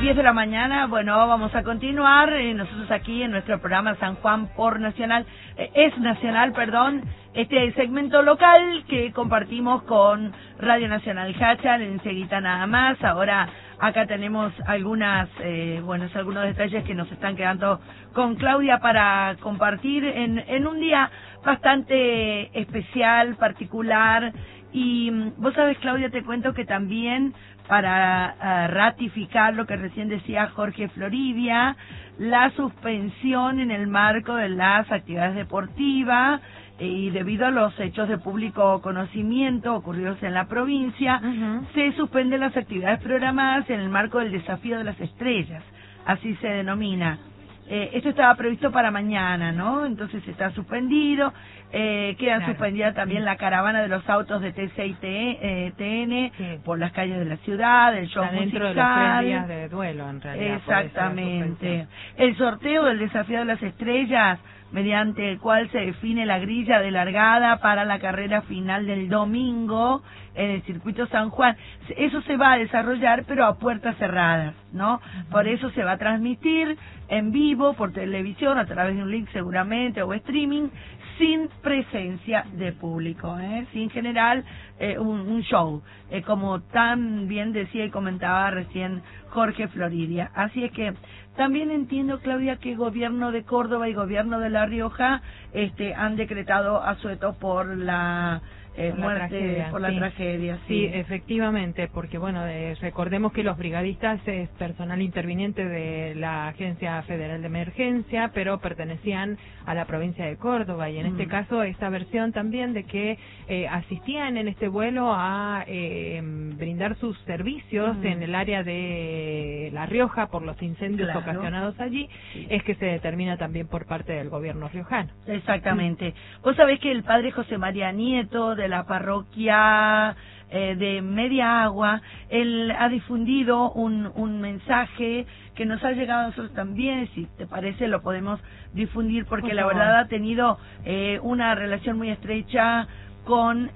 10 de la mañana, bueno, vamos a continuar nosotros aquí en nuestro programa San Juan por Nacional, es Nacional, perdón, este segmento local que compartimos con Radio Nacional Hachal, enseguida nada más. Ahora acá tenemos algunos detalles que nos están quedando con Claudia para compartir en un día bastante especial, particular. Y vos sabés, Claudia, te cuento que también para ratificar lo que recién decía Jorge Floridia, la suspensión en el marco de las actividades deportivas y debido a los hechos de público conocimiento ocurridos en la provincia, se suspenden las actividades programadas en el marco del Desafío de las Estrellas, así se denomina. Esto estaba previsto para mañana, ¿no? Entonces está suspendido. Quedan suspendidas también la caravana de los autos de TC y TN por las calles de la ciudad, el show musical. Dentro de los 3 días de duelo, en realidad. Exactamente. El sorteo del Desafío de las Estrellas, mediante el cual se define la grilla de largada para la carrera final del domingo en el circuito San Juan. Eso se va a desarrollar, pero a puertas cerradas, ¿no? Por eso se va a transmitir en vivo, por televisión, a través de un link seguramente, o streaming, sin presencia de público, sin generar un show, como tan bien decía y comentaba recién Jorge Floridia. Así es que también entiendo, Claudia, que el gobierno de Córdoba y gobierno de La Rioja han decretado asueto por la muerte, por la tragedia. Sí, efectivamente, porque bueno, recordemos que los brigadistas es personal interviniente de la Agencia Federal de Emergencia, pero pertenecían a la provincia de Córdoba, y en este caso esta versión también de que asistían en este vuelo a brindar sus servicios en el área de La Rioja por los incendios ocasionados allí, es que se determina también por parte del gobierno riojano. Exactamente. Vos sabés que el padre José María Nieto, de la parroquia de Media Agua, él ha difundido un mensaje que nos ha llegado a nosotros también. Si te parece lo podemos difundir, porque la verdad ha tenido una relación muy estrecha con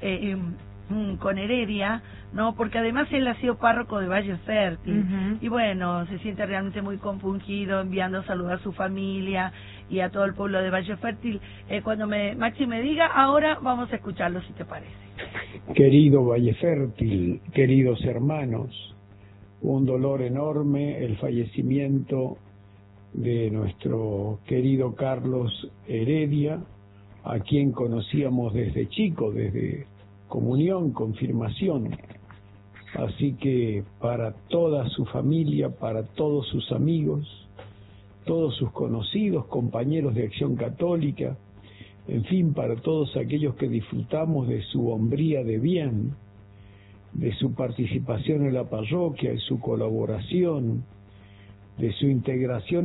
Heredia, ¿no? Porque además él ha sido párroco de Valle Fértil, y bueno, se siente realmente muy compungido, enviando saludos a su familia y a todo el pueblo de Valle Fértil. Cuando Maxi me diga, ahora vamos a escucharlo, si te parece. Querido Valle Fértil, queridos hermanos, un dolor enorme el fallecimiento de nuestro querido Carlos Heredia, a quien conocíamos desde chico, desde comunión, confirmación. Así que para toda su familia, para todos sus amigos, todos sus conocidos, compañeros de Acción Católica, en fin, para todos aquellos que disfrutamos de su hombría de bien, de su participación en la parroquia, de su colaboración, de su integración